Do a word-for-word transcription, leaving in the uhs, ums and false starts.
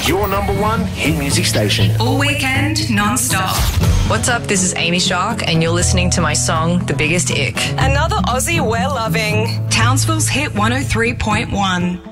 your number one hit music station. All weekend, non-stop. What's up? This is Amy Shark, and you're listening to my song, The Biggest Ick. Another Aussie we're loving. Townsville's Hit one oh three point one.